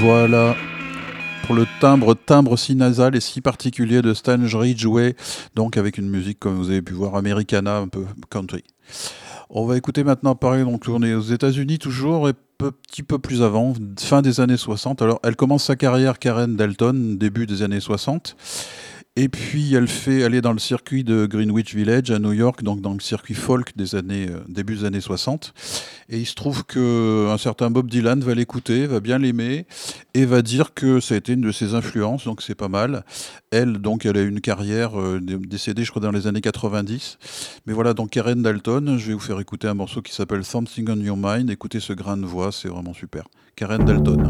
Voilà pour le timbre si nasal et si particulier de Stan Ridgway, donc avec une musique comme vous avez pu voir americana, un peu country. On va écouter maintenant pareil, donc on est aux États-Unis toujours et petit peu plus avant, fin des années 60. Alors elle commence sa carrière Karen Dalton, début des années 60. Et puis elle est dans le circuit de Greenwich Village à New York, donc dans le circuit folk des années début des années 60. Et il se trouve que un certain Bob Dylan va l'écouter, va bien l'aimer et va dire que ça a été une de ses influences, donc c'est pas mal. Elle, donc, elle a eu une carrière décédée, je crois, dans les années 90. Mais voilà, donc Karen Dalton, je vais vous faire écouter un morceau qui s'appelle Something on Your Mind. Écoutez ce grain de voix, c'est vraiment super. Karen Dalton.